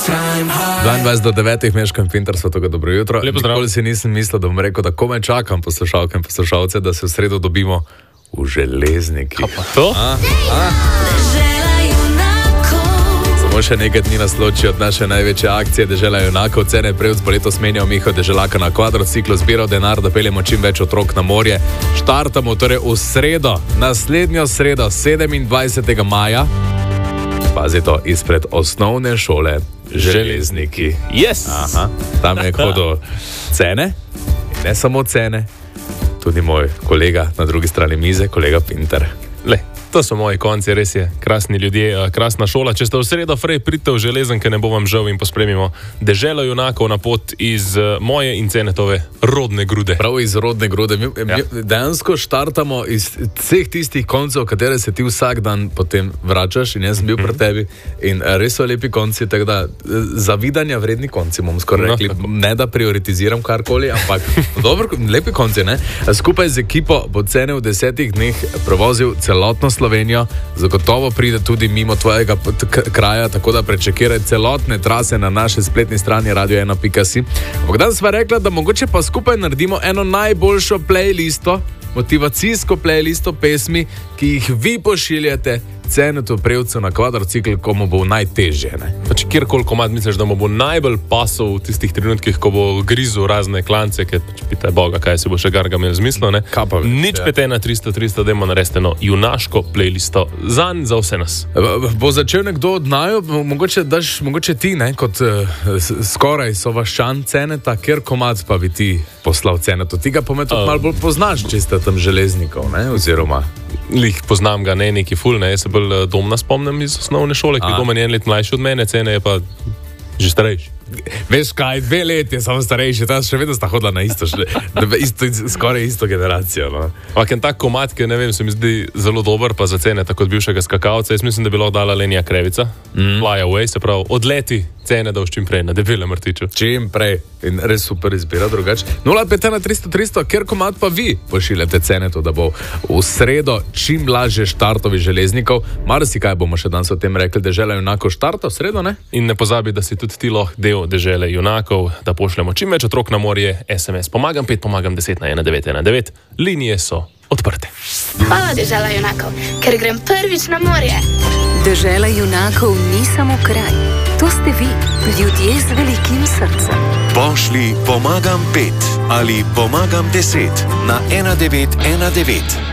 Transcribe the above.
22:09 Meško in Pintar, sva toga dobro jutro. Lepo zdrav. Nikoli si nisem mislil, da bom rekel, da komaj čakam poslušalke in poslušalce, da se v sredo dobimo v Železnikih. Pa to? Samo še nekaj dni nas loči od naše največje akcije Dežela junakov. Cene prevz bo letos menjal Miho Deželaka na kvadrociklu, zbiral denar, da peljemo čim več otrok na morje. Štartamo torej v sredo, naslednjo sredo, 27. maja. Pazi to, izpred osnovne šole Železniki. Yes. Aha, tam je hodil cene, in ne samo cene, tudi moj kolega na drugi strani mize, kolega Pintar. Le, to so moji konci, res je. Krasni ljudje, krasna šola. Če ste v sredo frej, pridite v Železnike, ne bo vam žal in pospremimo Deželo junakov na pot iz moje in Cenetove rodne grude. Prav iz rodne grude. Mi dejansko štartamo iz vseh tistih koncev, katere se ti vsak dan potem vračaš, in jaz sem bil pri tebi in res so lepi konci, tako da zavidanja vredni konci, bomo skoraj rekli. Ne da prioritiziram karkoli, ampak dobro, lepi konci, ne? Skupaj z ekipo bo Cene v 10 dneh prevozil celotno Slovenijo, zagotovo pride tudi mimo tvojega kraja, tako da prečekiraj celotne trase na naši spletni strani radio1.si. Ampak danes sva rekla, da mogoče pa skupaj naredimo eno najboljšo playlisto, motivacijsko playlisto pesmi, ki jih vi pošiljate Cenetu Prevcu na kvadrocikl, komu bo najtežje. Če kjerkoli komad misliš, da mu bo najbolj pasal v tistih trenutkih, ko bo grizel razne klance, ker pitaj Boga, kaj se bo še Garga imel zmislil, ne? Nič pete na 300, dajmo narediti eno junaško playlisto zanj, za vse nas. Bo začel nekdo od naju, mogoče ti, ne, kot skoraj sovaščan Ceneta, kjer komad pa bi ti poslal Cenetu. Ti ga pometu malo bolj poznaš, če ste tam Železnikov, ne, oziroma... Lih poznam ga, ne neki ful, ne, jaz se bolj Domna spomnim iz osnovne šole, ki je Domen 1 let mlajši od mene, Cene je pa že starejši. Veš kaj, 2 leti je samo starejši, ta še vedno sta hodila na isto, skoraj isto generacijo. No. Ampak en tak komad, ki ne vem, se mi zdi zelo dober, pa za Cene tako od bivšega skakalca, jaz mislim, da bi lahko dala Lenija Krevica, Fly Away, se pravi, odleti Cene, da už čim prej na debelem rtiču. Čim prej, in res super izbira drugače. 051 kjer komad pa vi pošiljate Cenetu, da bo v sredo čim lažje štartovi Železnikov. Marsikaj bomo še danes o tem rekli, Dežela junakov štarta v sredo, ne? In ne pozabi, da si tudi ti lahko del Dežele junakov, da pošljemo čim več otrok na morje, SMS pomagam 5, pomagam 10 na 1919. Linije so odprte. Hvala Dežela junakov, ker grem prvič na morje. Dežela junakov ni samo kraj, to ste vi, ljudje z velikim srcem. Pošli pomagam 5 ali pomagam 10 na 1919.